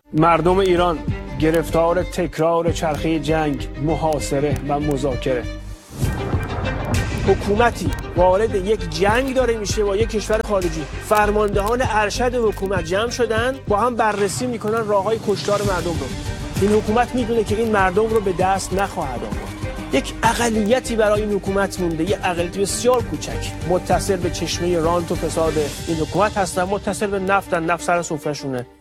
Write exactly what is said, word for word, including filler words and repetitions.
مردم ایران گرفتار تکرار چرخه جنگ، محاصره و مذاکره. حکومتی وارد یک جنگ داره میشه با یک کشور خارجی، فرماندهان ارشد حکومت جمع شدن با هم بررسی میکنن راههای کشتار مردم رو. این حکومت میدونه که این مردم رو به دست نخواهد آورد. یک اقلیتی برای این حکومت مونده، یک اقلیت بسیار کوچک، متصل به چشمه رانت و فساد این حکومت هستن، متصل به نفت، نفت سر سفره‌شونه.